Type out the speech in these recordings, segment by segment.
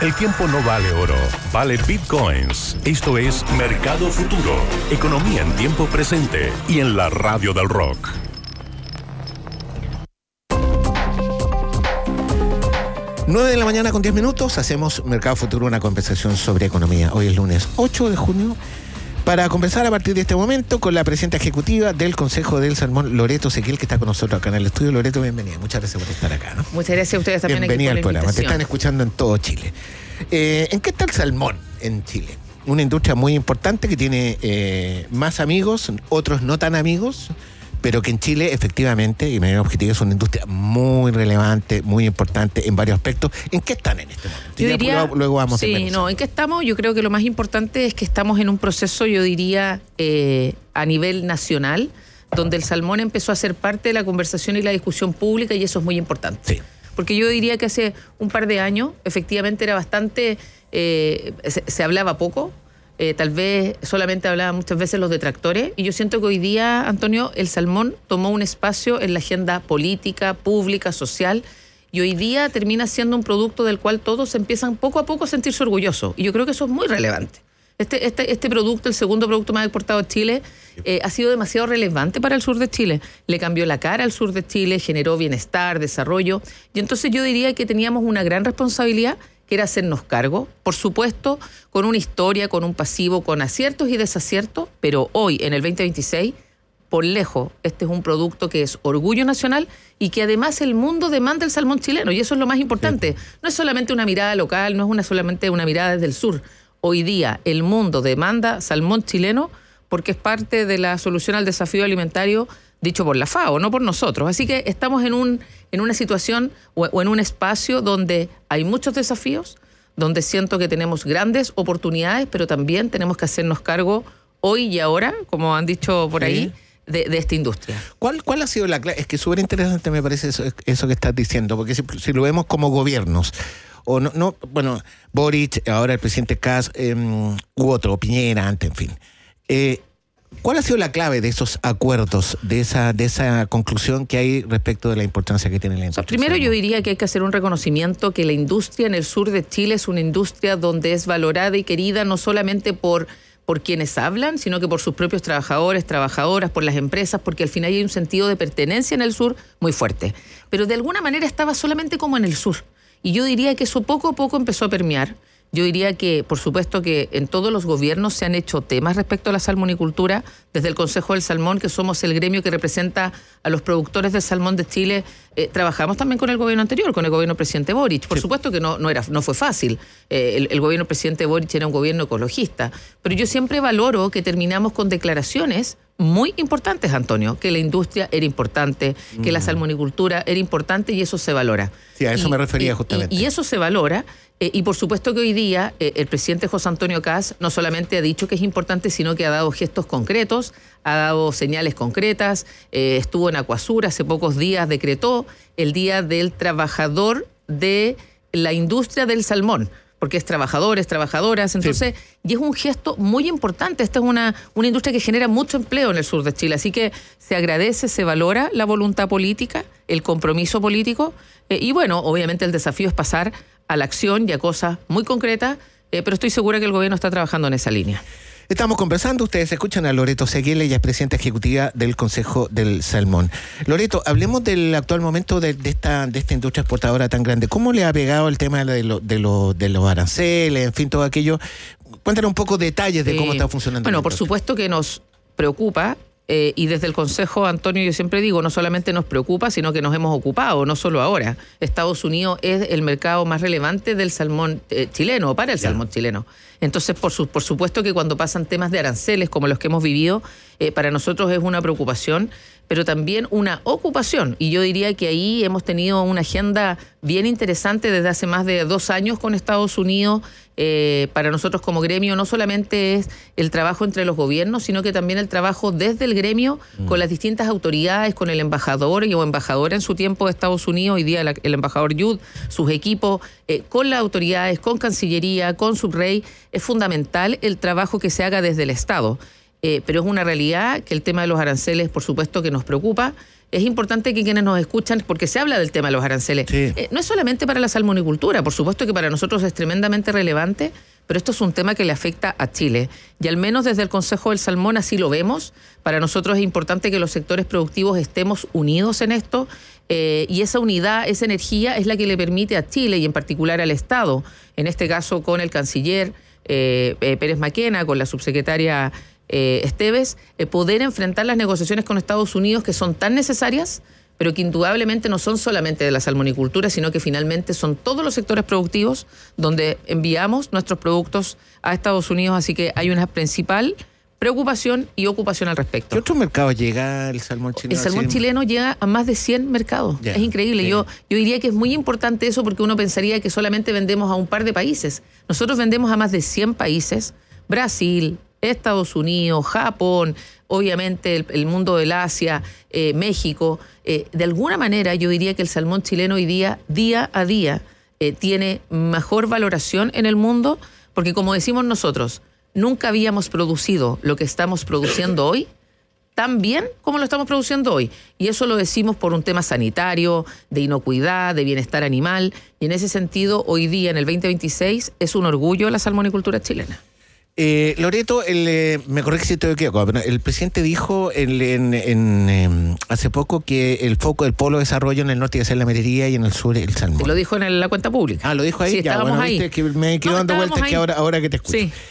El tiempo no vale oro, vale bitcoins. Esto es Mercado Futuro, economía en tiempo presente y en la radio del rock. Nueve de la mañana con 10 minutos, hacemos Mercado Futuro, una conversación sobre economía. Hoy es lunes 8 de junio. Para conversar a partir de este momento con la presidenta ejecutiva del Consejo del Salmón, Loreto Ezequiel, que está con nosotros acá en el estudio. Loreto, bienvenida. Muchas gracias por estar acá, ¿no? Muchas gracias a ustedes también. Bienvenida al programa. Te están escuchando en todo Chile. ¿En qué está el salmón en Chile? Una industria muy importante que tiene más amigos, otros no tan amigos, pero que en Chile efectivamente, y de manera objetiva, es una industria muy relevante, muy importante en varios aspectos. ¿En qué están en este momento? Yo diría, luego vamos a ¿en qué estamos? Yo creo que lo más importante es que estamos en un proceso, yo diría, a nivel nacional, donde el salmón empezó a ser parte de la conversación y la discusión pública, y eso es muy importante. Sí. Porque yo diría que hace un par de años, efectivamente, era bastante, se hablaba poco. Tal vez solamente hablaban muchas veces los detractores, y yo siento que hoy día, Antonio, el salmón tomó un espacio en la agenda política, pública, social, y hoy día termina siendo un producto del cual todos empiezan poco a poco a sentirse orgullosos, y yo creo que eso es muy relevante. Este producto, el segundo producto más exportado a Chile, ha sido demasiado relevante para el sur de Chile. Le cambió la cara al sur de Chile, generó bienestar, desarrollo, y entonces yo diría que teníamos una gran responsabilidad, que era hacernos cargo, por supuesto, con una historia, con un pasivo, con aciertos y desaciertos, pero hoy, en el 2026, por lejos, este es un producto que es orgullo nacional y que además el mundo demanda el salmón chileno, y eso es lo más importante. Sí. No es solamente una mirada local, no es solamente una mirada desde el sur. Hoy día el mundo demanda salmón chileno porque es parte de la solución al desafío alimentario dicho por la FAO, no por nosotros. Así que estamos en una situación o en un espacio donde hay muchos desafíos, donde siento que tenemos grandes oportunidades, pero también tenemos que hacernos cargo hoy y ahora, como han dicho por ahí, de esta industria. ¿Cuál ha sido la clave? Es que súper interesante me parece eso que estás diciendo, porque si lo vemos como gobiernos, o no, bueno, Boric, ahora el presidente Kast, u otro, Piñera, antes, en fin. ¿Cuál ha sido la clave de esos acuerdos, de esa conclusión que hay respecto de la importancia que tiene la industria? Primero, yo diría que hay que hacer un reconocimiento que la industria en el sur de Chile es una industria donde es valorada y querida no solamente por quienes hablan, sino que por sus propios trabajadores, trabajadoras, por las empresas, porque al final hay un sentido de pertenencia en el sur muy fuerte. Pero de alguna manera estaba solamente como en el sur. Y yo diría que eso poco a poco empezó a permear. Yo diría que, por supuesto, que en todos los gobiernos se han hecho temas respecto a la salmonicultura. Desde el Consejo del Salmón, que somos el gremio que representa a los productores de salmón de Chile, trabajamos también con el gobierno anterior, con el gobierno del presidente Boric. Por supuesto que no fue fácil. El gobierno del presidente Boric era un gobierno ecologista. Pero yo siempre valoro que terminamos con declaraciones muy importantes, Antonio, que la industria era importante, que la salmonicultura era importante, y eso se valora. Sí, a eso me refería justamente. Y eso se valora. Y por supuesto que hoy día el presidente José Antonio Kast no solamente ha dicho que es importante, sino que ha dado gestos concretos, ha dado señales concretas, estuvo en Acuasur hace pocos días, decretó el Día del Trabajador de la Industria del Salmón, porque es trabajadores, trabajadoras, entonces, sí. Y es un gesto muy importante. Esta es una industria que genera mucho empleo en el sur de Chile, así que se agradece, se valora la voluntad política, el compromiso político, y bueno, obviamente el desafío es pasar a la acción y a cosas muy concretas, pero estoy segura que el gobierno está trabajando en esa línea. Estamos conversando, ustedes escuchan a Loreto Ezequiel, ella es presidenta ejecutiva del Consejo del Salmón. Loreto, hablemos del actual momento de esta industria exportadora tan grande. ¿Cómo le ha pegado el tema de los aranceles, en fin, todo aquello? Cuéntanos un poco detalles de cómo está funcionando. Bueno, por supuesto que nos preocupa, y desde el Consejo, Antonio, yo siempre digo, no solamente nos preocupa, sino que nos hemos ocupado, no solo ahora. Estados Unidos es el mercado más relevante del salmón chileno, para el salmón chileno. Entonces, por supuesto que cuando pasan temas de aranceles como los que hemos vivido, para nosotros es una preocupación, pero también una ocupación. Y yo diría que ahí hemos tenido una agenda bien interesante desde hace más de 2 años con Estados Unidos. Para nosotros como gremio no solamente es el trabajo entre los gobiernos, sino que también el trabajo desde el gremio con las distintas autoridades, con el embajador o embajadora en su tiempo de Estados Unidos, hoy día el embajador Yud, sus equipos, con las autoridades, con Cancillería, con Subrey. Es fundamental el trabajo que se haga desde el Estado. Pero es una realidad que el tema de los aranceles, por supuesto, que nos preocupa. es importante que quienes nos escuchan, porque se habla del tema de los aranceles, no es solamente para la salmonicultura, por supuesto que para nosotros es tremendamente relevante, pero esto es un tema que le afecta a Chile. Y al menos desde el Consejo del Salmón así lo vemos. Para nosotros es importante que los sectores productivos estemos unidos en esto, y esa unidad, esa energía es la que le permite a Chile y en particular al Estado, en este caso con el canciller Pérez Maquena, con la subsecretaria Esteves, poder enfrentar las negociaciones con Estados Unidos que son tan necesarias, pero que indudablemente no son solamente de la salmonicultura, sino que finalmente son todos los sectores productivos donde enviamos nuestros productos a Estados Unidos, así que hay una principal preocupación y ocupación al respecto. ¿Qué otros mercados llega el salmón chileno? El salmón chileno llega a más de 100 mercados. Es increíble. Yo diría que es muy importante eso porque uno pensaría que solamente vendemos a un par de países. Nosotros vendemos a más de 100 países. Brasil, Estados Unidos, Japón, obviamente el mundo del Asia, México. De alguna manera yo diría que el salmón chileno hoy día a día, tiene mejor valoración en el mundo porque, como decimos nosotros, nunca habíamos producido lo que estamos produciendo hoy tan bien como lo estamos produciendo hoy. Y eso lo decimos por un tema sanitario, de inocuidad, de bienestar animal. Y en ese sentido, hoy día, en el 2026, es un orgullo la salmonicultura chilena. Loreto, me corrige si estoy equivocado, pero el presidente dijo hace poco que el foco del polo de desarrollo en el norte iba a ser la merería y en el sur el salmón. Lo dijo en la cuenta pública. Ah, lo dijo ahí. Sí, estábamos ahí. Viste que me quedo dando vueltas que ahora que te escucho. Sí.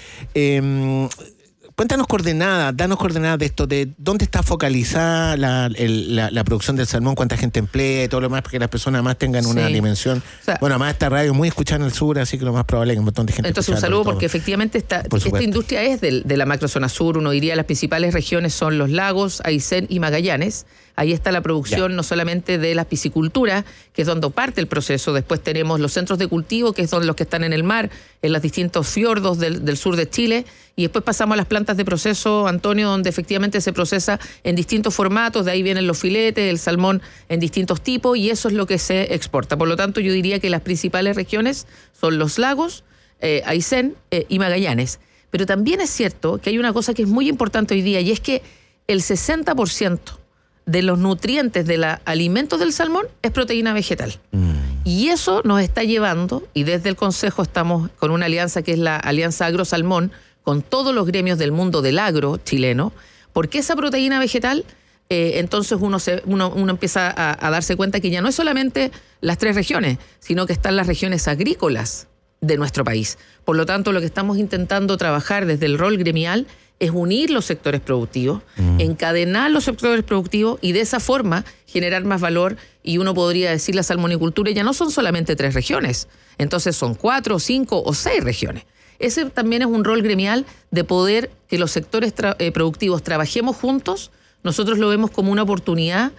Cuéntanos danos coordenadas de esto, de dónde está focalizada la producción del salmón, cuánta gente emplea y todo lo demás, para que las personas más tengan una dimensión. O sea, bueno, además esta radio es muy escuchada en el sur, así que lo más probable es que un montón de gente. Entonces un saludo porque efectivamente esta industria es de la macrozona sur. Uno diría las principales regiones son los lagos, Aysén y Magallanes. Ahí está la producción no solamente de la piscicultura, que es donde parte el proceso. Después tenemos los centros de cultivo, que son los que están en el mar, en los distintos fiordos del sur de Chile. Y después pasamos a las plantas de proceso, Antonio, donde efectivamente se procesa en distintos formatos. De ahí vienen los filetes, el salmón en distintos tipos, y eso es lo que se exporta. Por lo tanto, yo diría que las principales regiones son los lagos, Aysén y Magallanes. Pero también es cierto que hay una cosa que es muy importante hoy día, y es que el 60% de los nutrientes de los alimentos del salmón es proteína vegetal. Y eso nos está llevando, y desde el Consejo estamos con una alianza que es la Alianza Agrosalmón, con todos los gremios del mundo del agro chileno, porque esa proteína vegetal, entonces uno empieza a darse cuenta que ya no es solamente las 3 regiones, sino que están las regiones agrícolas de nuestro país. Por lo tanto, lo que estamos intentando trabajar desde el rol gremial es unir los sectores productivos, encadenar los sectores productivos y de esa forma generar más valor. Y uno podría decir la salmonicultura ya no son solamente 3 regiones, entonces son 4, 5 o 6 regiones. Ese también es un rol gremial de poder que los sectores productivos trabajemos juntos. Nosotros lo vemos como una oportunidad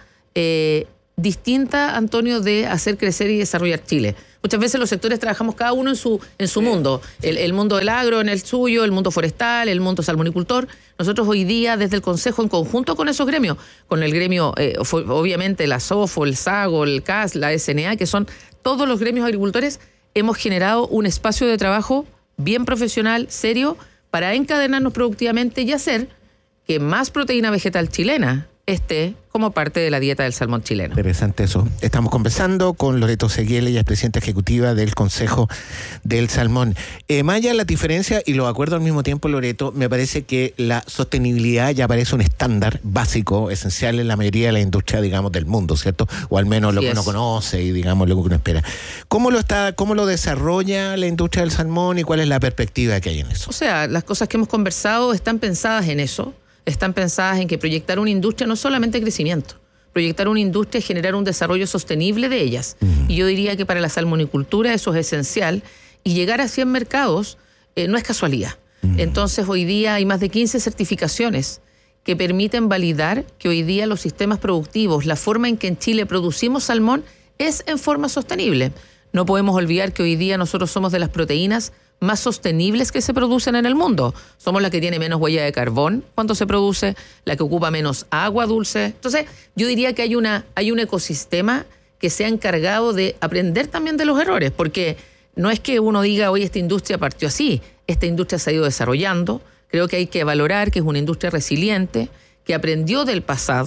distinta, Antonio, de hacer crecer y desarrollar Chile. Muchas veces los sectores trabajamos cada uno en su mundo. El mundo del agro en el suyo, el mundo forestal, el mundo salmonicultor. Nosotros hoy día, desde el Consejo, en conjunto con esos gremios, con el gremio, obviamente, la SOFO, el SAGO, el CAS, la SNA, que son todos los gremios agricultores, hemos generado un espacio de trabajo bien profesional, serio, para encadenarnos productivamente y hacer que más proteína vegetal chilena esté como parte de la dieta del salmón chileno. Interesante eso. Estamos conversando con Loreto Seguiel, ella es presidenta ejecutiva del Consejo del Salmón. Más allá de la diferencia y los acuerdos al mismo tiempo, Loreto, me parece que la sostenibilidad ya parece un estándar básico, esencial en la mayoría de la industria, digamos, del mundo, ¿cierto? O al menos lo que uno conoce y, digamos, lo que uno espera. ¿Cómo lo desarrolla la industria del salmón y cuál es la perspectiva que hay en eso? O sea, las cosas que hemos conversado están pensadas en eso. Están pensadas en que proyectar una industria no es solamente crecimiento. Proyectar una industria es generar un desarrollo sostenible de ellas. Y yo diría que para la salmonicultura eso es esencial. Y llegar a 100 mercados no es casualidad. Entonces hoy día hay más de 15 certificaciones que permiten validar que hoy día los sistemas productivos, la forma en que en Chile producimos salmón es en forma sostenible. No podemos olvidar que hoy día nosotros somos de las proteínas más sostenibles que se producen en el mundo. Somos la que tiene menos huella de carbón cuando se produce, la que ocupa menos agua dulce. Entonces, yo diría que hay un ecosistema que se ha encargado de aprender también de los errores, porque no es que uno diga, hoy esta industria partió así, esta industria se ha ido desarrollando. Creo que hay que valorar que es una industria resiliente, que aprendió del pasado,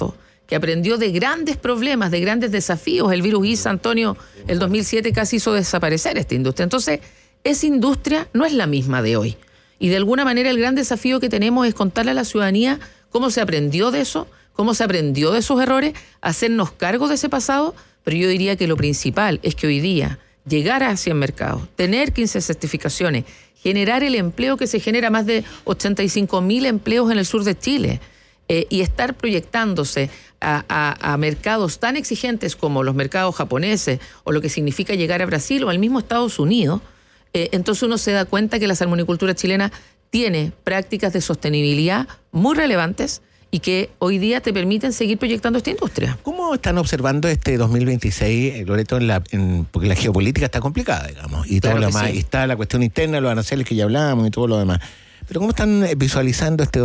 que aprendió de grandes problemas, de grandes desafíos. El virus ISA, Antonio, el 2007 casi hizo desaparecer esta industria. Entonces, esa industria no es la misma de hoy. Y de alguna manera el gran desafío que tenemos es contarle a la ciudadanía cómo se aprendió de eso, cómo se aprendió de esos errores, hacernos cargo de ese pasado, pero yo diría que lo principal es que hoy día llegar a 100 mercados, tener 15 certificaciones, generar el empleo que se genera, más de 85.000 empleos en el sur de Chile, y estar proyectándose a mercados tan exigentes como los mercados japoneses o lo que significa llegar a Brasil o al mismo Estados Unidos, entonces uno se da cuenta que la salmonicultura chilena tiene prácticas de sostenibilidad muy relevantes y que hoy día te permiten seguir proyectando esta industria. ¿Cómo están observando este 2026, Loreto, porque la geopolítica está complicada, digamos, y Claro todo lo que demás, sí. y está la cuestión interna, los aranceles que ya hablamos y todo lo demás? Pero ¿cómo están visualizando este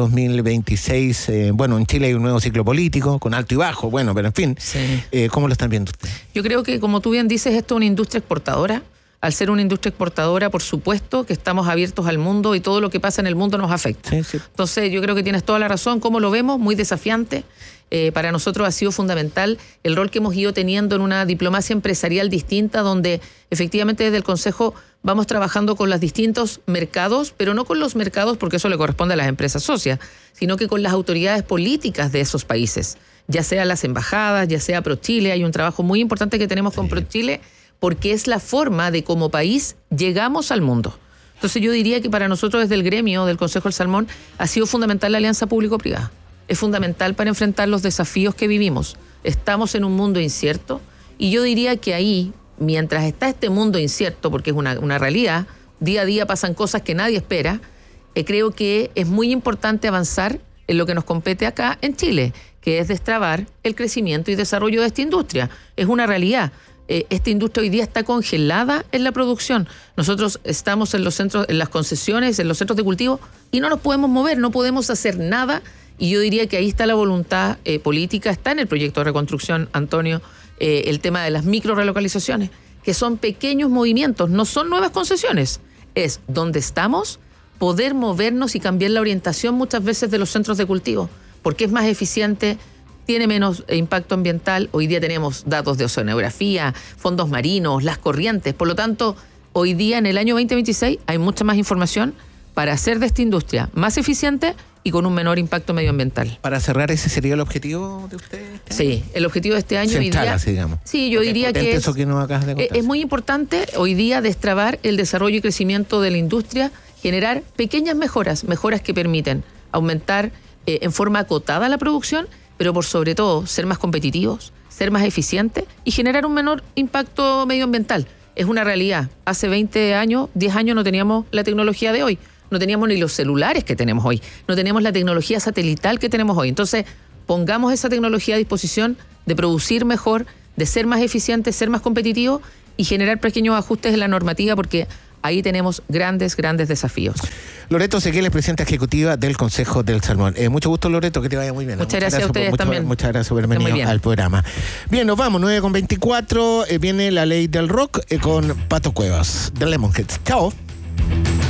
2026? Bueno, en Chile hay un nuevo ciclo político, con alto y bajo, bueno, pero en fin, Sí. ¿cómo lo están viendo ustedes? Yo creo que, como tú bien dices, esto es una industria exportadora. Al ser una industria exportadora, por supuesto que estamos abiertos al mundo y todo lo que pasa en el mundo nos afecta. Sí, sí. Entonces, yo creo que tienes toda la razón. ¿Cómo lo vemos? Muy desafiante. Para nosotros ha sido fundamental el rol que hemos ido teniendo en una diplomacia empresarial distinta, donde efectivamente desde el Consejo vamos trabajando con los distintos mercados, pero no con los mercados porque eso le corresponde a las empresas socias, sino que con las autoridades políticas de esos países, ya sea las embajadas, ya sea ProChile. Hay un trabajo muy importante que tenemos con ProChile, porque es la forma de como país llegamos al mundo. Entonces yo diría que para nosotros desde el gremio del Consejo del Salmón ha sido fundamental la alianza público-privada. Es fundamental para enfrentar los desafíos que vivimos. Estamos en un mundo incierto y yo diría que ahí, mientras está este mundo incierto, porque es una realidad, día a día pasan cosas que nadie espera, creo que es muy importante avanzar en lo que nos compete acá en Chile, que es destrabar el crecimiento y desarrollo de esta industria. Es una realidad. Esta industria hoy día está congelada en la producción. Nosotros estamos en los centros, en las concesiones, en los centros de cultivo y no nos podemos mover, no podemos hacer nada. Y yo diría que ahí está la voluntad política, está en el proyecto de reconstrucción, Antonio, el tema de las micro relocalizaciones, que son pequeños movimientos, no son nuevas concesiones. Es donde estamos, poder movernos y cambiar la orientación muchas veces de los centros de cultivo, porque es más eficiente, tiene menos impacto ambiental. Hoy día tenemos datos de oceanografía, fondos marinos, las corrientes. Por lo tanto, hoy día en el año 2026 hay mucha más información para hacer de esta industria más eficiente y con un menor impacto medioambiental. Para cerrar, ¿ese sería el objetivo de ustedes? Sí, el objetivo de este año Central, hoy día, así, digamos. Sí, yo diría que eso que nos acabas de contar. es muy importante hoy día destrabar el desarrollo y crecimiento de la industria, generar pequeñas mejoras que permiten aumentar en forma acotada la producción, pero por sobre todo ser más competitivos, ser más eficientes y generar un menor impacto medioambiental. Es una realidad. Hace 20 años, 10 años no teníamos la tecnología de hoy. No teníamos ni los celulares que tenemos hoy. No teníamos la tecnología satelital que tenemos hoy. Entonces, pongamos esa tecnología a disposición de producir mejor, de ser más eficientes, ser más competitivos y generar pequeños ajustes en la normativa, porque ahí tenemos grandes desafíos. Loreto Seguel, presidenta ejecutiva del Consejo del Salmón. Mucho gusto, Loreto, que te vaya muy bien. Muchas gracias a ustedes también. Muchas gracias por haber venido al programa. Bien, nos vamos, 9:24. Viene La Ley del Rock con Pato Cuevas, de Lemonheads. Chao.